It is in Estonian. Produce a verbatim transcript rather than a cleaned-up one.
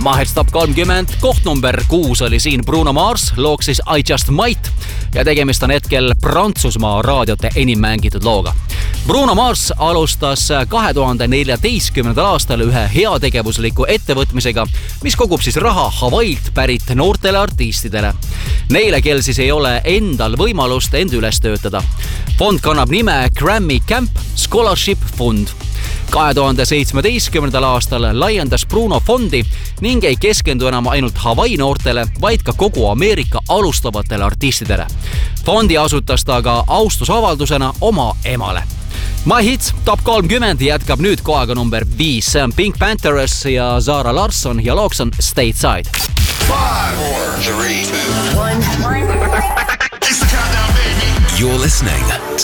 Mahets Top kolmkümmend, koht number kuus oli siin Bruno Mars, looks siis I Just Might ja tegemist on hetkel Prantsusmaa raadiote enim mängitud looga. Bruno Mars alustas kahe tuhande neljateistkümnendal aastal ühe heategevusliku ettevõtmisega, mis kogub siis raha Hawaiilt pärit noortele artistidele. Neile, kel siis ei ole endal võimalust end üles töötada. Fond kannab nime Grammy Camp Scholarship Fund. kahe tuhande seitsmeteistkümnendal aastal laiendas Bruno fondi ning ei keskendu enam ainult Hawaii noortele, vaid ka kogu Ameerika alustavatele artistidele. Fondi asutas ta ka austusavaldusena oma emale. My Hits Top kolmkümmend jätkab nüüd kohaga number viis. See on Pink Panthers ja Zara Larsson ja looks on Stateside. five, four, three, two, one. It's the countdown, baby. You're listening